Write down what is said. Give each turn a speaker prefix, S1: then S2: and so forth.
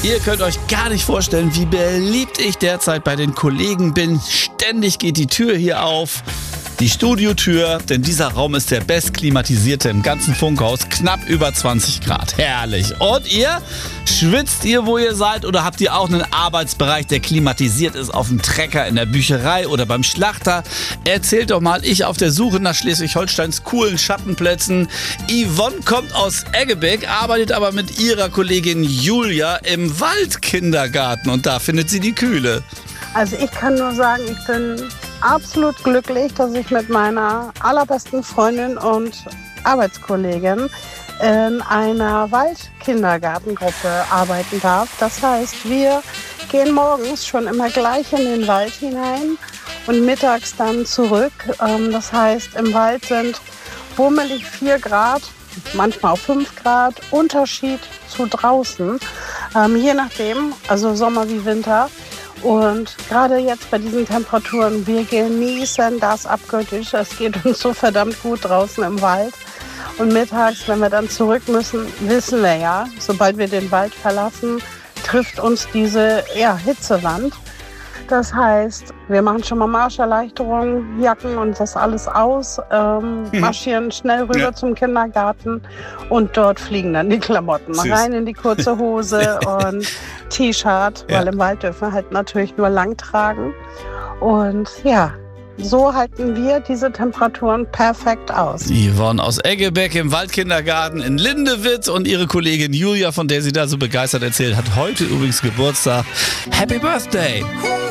S1: Ihr könnt euch gar nicht vorstellen, wie beliebt ich derzeit bei den Kollegen bin. Ständig geht die Tür hier auf. Die Studiotür, denn dieser Raum ist der bestklimatisierte im ganzen Funkhaus. Knapp über 20 Grad. Herrlich. Und ihr? Schwitzt ihr, wo ihr seid? Oder habt ihr auch einen Arbeitsbereich, der klimatisiert ist auf dem Trecker, in der Bücherei oder beim Schlachter? Erzählt doch mal, ich auf der Suche nach Schleswig-Holsteins coolen Schattenplätzen. Yvonne kommt aus Eggebeck, arbeitet aber mit ihrer Kollegin Julia im Waldkindergarten. Und da findet sie die Kühle.
S2: Also ich kann nur sagen, ich bin absolut glücklich, dass ich mit meiner allerbesten Freundin und Arbeitskollegin in einer Waldkindergartengruppe arbeiten darf. Das heißt, wir gehen morgens schon immer gleich in den Wald hinein und mittags dann zurück. Das heißt, im Wald sind bummelig 4 Grad, manchmal auch 5 Grad Unterschied zu draußen, je nachdem, also Sommer wie Winter. Und gerade jetzt bei diesen Temperaturen, wir genießen das abgöttisch. Es geht uns so verdammt gut draußen im Wald. Und mittags, wenn wir dann zurück müssen, wissen wir ja, sobald wir den Wald verlassen, trifft uns diese Hitzewand. Das heißt, wir machen schon mal Marscherleichterungen, Jacken und das alles aus, marschieren schnell rüber zum Kindergarten und dort fliegen dann die Klamotten. Süß. Rein in die kurze Hose und T-Shirt, weil im Wald dürfen wir halt natürlich nur lang tragen. Und ja, so halten wir diese Temperaturen perfekt aus.
S1: Yvonne aus Eggebeck im Waldkindergarten in Lindewitz und ihre Kollegin Julia, von der sie da so begeistert erzählt, hat heute übrigens Geburtstag. Happy Birthday!